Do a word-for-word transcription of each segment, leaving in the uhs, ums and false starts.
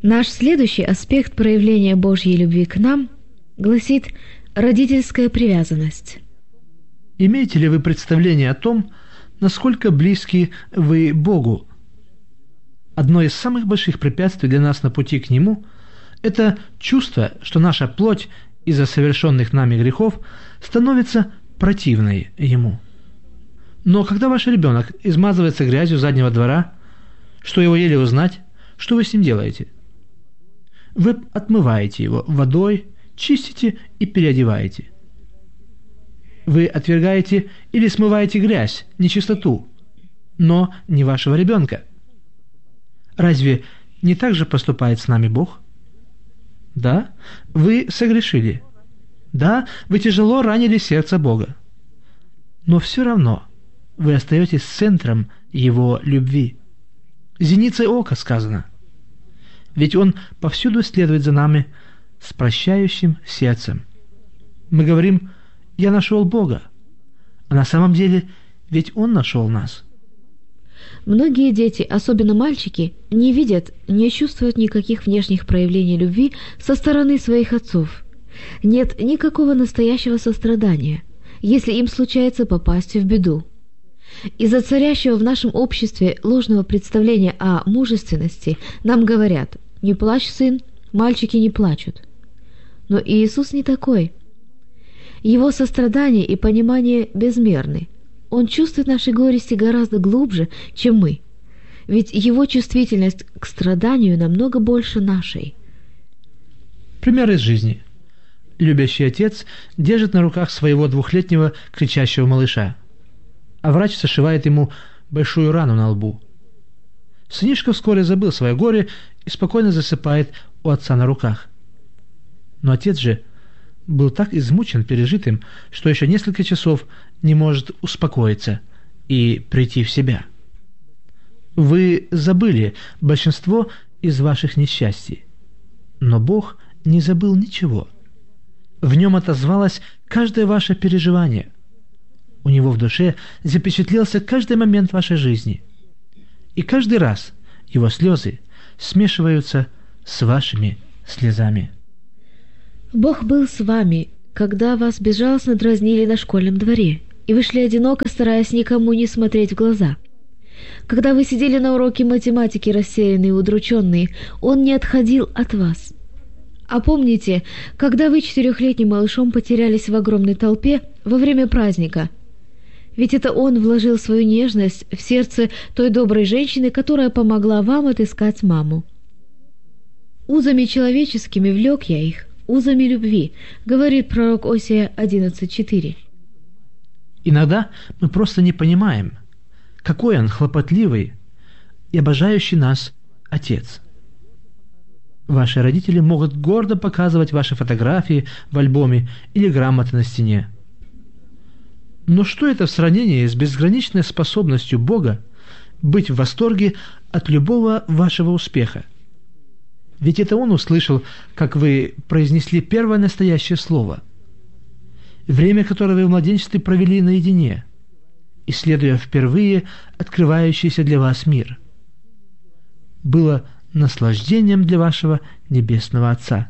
Наш следующий аспект проявления Божьей любви к нам гласит родительская привязанность. Имеете ли вы представление о том, насколько близки вы Богу? Одно из самых больших препятствий для нас на пути к Нему – это чувство, что наша плоть из-за совершенных нами грехов становится противной Ему. Но когда ваш ребенок измазывается грязью заднего двора, что его еле узнать, что вы с ним делаете? Вы отмываете его водой, чистите и переодеваете. Вы отвергаете или смываете грязь, нечистоту, но не вашего ребенка. Разве не так же поступает с нами Бог? Да, вы согрешили. Да, вы тяжело ранили сердце Бога. Но все равно вы остаетесь центром Его любви. Зеницей ока сказано. Ведь Он повсюду следует за нами с прощающим сердцем. Мы говорим: «Я нашел Бога», а на самом деле ведь Он нашел нас. Многие дети, особенно мальчики, не видят, не чувствуют никаких внешних проявлений любви со стороны своих отцов. Нет никакого настоящего сострадания, если им случается попасть в беду. Из-за царящего в нашем обществе ложного представления о мужественности нам говорят: «Не плачь, сын, мальчики не плачут». Но Иисус не такой. Его сострадание и понимание безмерны. Он чувствует наши горести гораздо глубже, чем мы. Ведь его чувствительность к страданию намного больше нашей. Пример из жизни. Любящий отец держит на руках своего двухлетнего кричащего малыша, а врач зашивает ему большую рану на лбу. Сынишка вскоре забыл свое горе и спокойно засыпает у отца на руках. Но отец же был так измучен пережитым, что еще несколько часов не может успокоиться и прийти в себя. Вы забыли большинство из ваших несчастий, но Бог не забыл ничего. В нем отозвалось каждое ваше переживание. У Него в душе запечатлелся каждый момент вашей жизни. И каждый раз Его слезы смешиваются с вашими слезами. Бог был с вами, когда вас безжалостно дразнили на школьном дворе, и вы шли одиноко, стараясь никому не смотреть в глаза. Когда вы сидели на уроке математики, рассеянные и удрученные, Он не отходил от вас. А помните, когда вы четырехлетним малышом потерялись в огромной толпе во время праздника? Ведь это Он вложил свою нежность в сердце той доброй женщины, которая помогла вам отыскать маму. «Узами человеческими влек я их, узами любви», говорит пророк Осия одиннадцать четыре. Иногда мы просто не понимаем, какой Он хлопотливый и обожающий нас Отец. Ваши родители могут гордо показывать ваши фотографии в альбоме или грамоты на стене. Но что это в сравнении с безграничной способностью Бога быть в восторге от любого вашего успеха? Ведь это Он услышал, как вы произнесли первое настоящее слово. Время, которое вы в младенчестве провели наедине, исследуя впервые открывающийся для вас мир, было наслаждением для вашего Небесного Отца.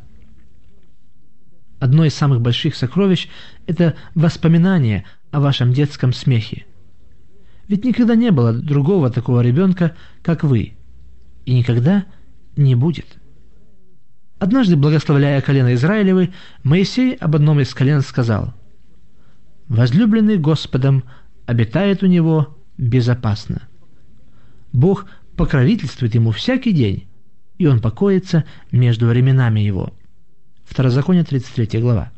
Одно из самых больших сокровищ – это воспоминание о вашем детском смехе. Ведь никогда не было другого такого ребенка, как вы, и никогда не будет. Однажды, благословляя колено Израилевы, Моисей об одном из колен сказал: «Возлюбленный Господом обитает у него безопасно». Бог покровительствует ему всякий день, и он покоится между временами его. Второзаконие, тридцать третья глава.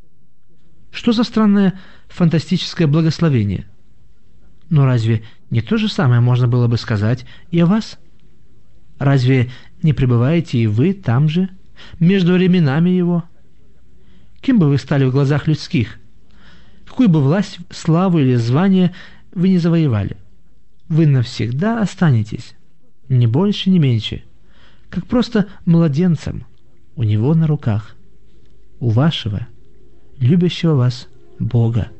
Что за странное фантастическое благословение? Но разве не то же самое можно было бы сказать и о вас? Разве не пребываете и вы там же, между временами его? Кем бы вы стали в глазах людских? Какую бы власть, славу или звание вы не завоевали? Вы навсегда останетесь, ни больше, ни меньше, как просто младенцем у него на руках, у вашего, любящего вас Бога.